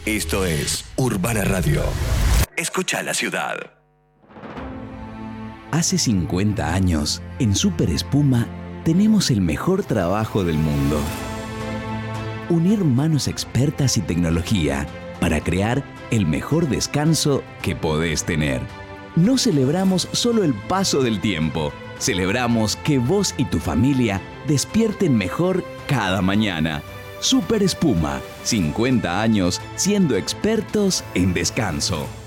Esto es Urbana Radio. Escucha la ciudad. Hace 50 años, en Super Espuma, tenemos el mejor trabajo del mundo. Unir manos expertas y tecnología para crear el mejor descanso que podés tener. No celebramos solo el paso del tiempo, celebramos que vos y tu familia despierten mejor cada mañana. Super Espuma, 50 años siendo expertos en descanso.